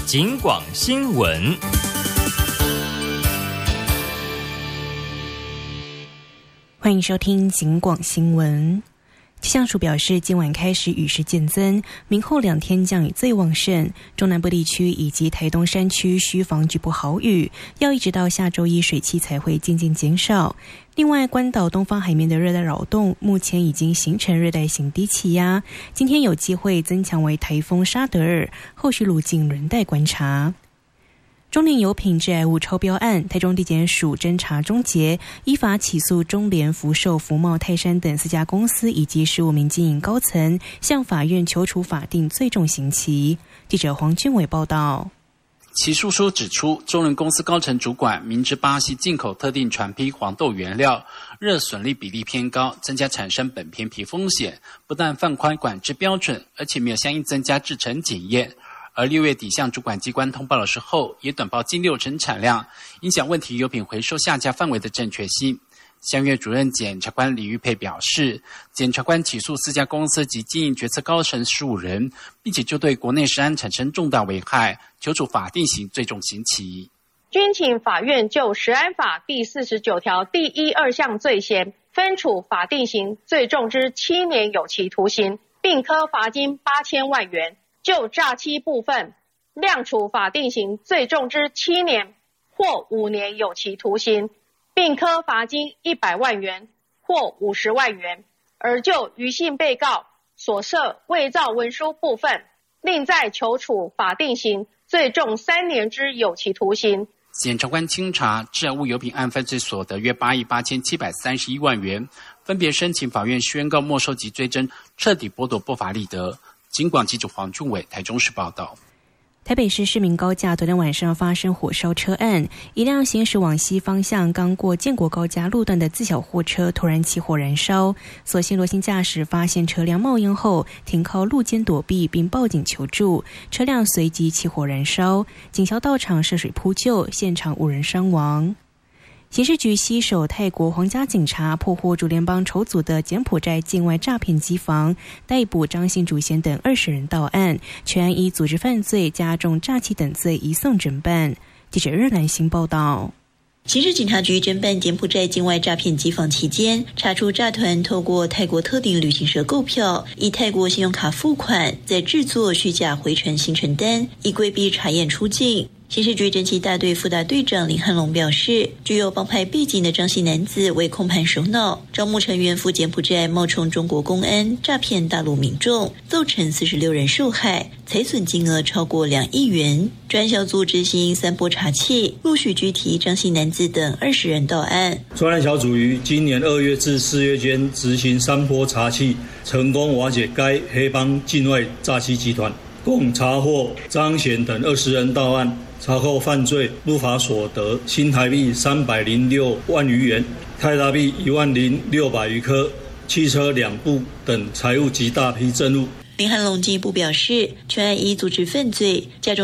警广新闻。 欢迎收听警广新闻。气象署表示，今晚开始雨势渐增，明后2天降雨最旺盛，中南部地区以及台东山区需防局部豪雨，要一直到下周一水汽才会渐渐减少。另外，关岛东方海面的热带扰动目前已经形成热带型低气压，今天有机会增强为台风沙德尔，后续路径仍待观察。中联油品致癌物超标案，台中地检署侦查终结，依法起诉中联、福寿、福茂、泰山等4家公司以及15名经营高层，向法院求处法定最重刑期。记者黄俊伟报道。 起诉书指出，中联公司高层主管明知巴西进口特定船坯黄豆原料热损率比例偏高，增加产生本片皮风险，不但放宽管制标准，而且没有相应增加制程检验。而6月底向主管机关通报的时候，也短报近60%产量，影响问题油品回收下架范围的正确性。相约主任检察官李玉佩表示，检察官起诉4家公司及经营决策高层15人，并且就对国内食安产生重大危害，求处法定刑最重刑期。 均请法院就食安法第49条第1、2项罪嫌，分处法定刑最重之7年有期徒刑，并科罚金8000万元。就诈欺部分，量处法定刑最重之7年或5年有期徒刑，并科罚金100万元或50万元。而就余姓被告所涉伪造文书部分，另再求处法定刑最重3年之有期徒刑。 检察官清查致癌物油品案犯罪所得约8亿8731万元，分别申请法院宣告没收及追征，彻底剥夺不法利得。警广记者黄俊伟台中市报道。 台北市市民高架昨天晚上发生火烧车案，一辆行驶往西方向刚过建国高架路段的自小货车突然起火燃烧，所幸罗姓驾驶发现车辆冒烟后停靠路肩躲避并报警求助，车辆随即起火燃烧，警消到场涉水扑救，现场无人伤亡。刑事局携手泰国皇家警察破获主联邦筹组的柬埔寨境外诈骗机房，逮捕张姓主嫌等20人到案，全案依组织犯罪、加重诈欺等罪移送侦办。记者热兰新报道。 刑事警察局侦办柬埔寨境外诈骗机房期间，查出诈团透过泰国特定旅行社购票，以泰国信用卡付款，再制作虚假回程行程单，以规避查验出境。刑事局侦缉大队副大队长林汉龙表示，具有帮派背景的张姓男子为控盘首脑，招募成员赴柬埔寨冒充中国公安，诈骗大陆民众，造成46人受害，财损金额超过2亿元。专案小组执行3波查缉，陆续拘提张姓男子等20人到案。 专案小组于今年2月至4月间执行3波查缉，成功瓦解该黑帮境外诈欺集团，共查获张显等20人到案，查扣犯罪不法所得新台币306万余元，泰达币10600余颗，汽车2部等财物及大批证物。 林汉龙进一步表示，全案依组织犯罪、加重